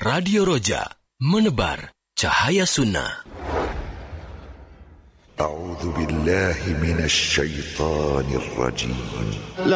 Radio Roja, menebar cahaya sunnah. A'udzu billahi minasy syaithanir rajim.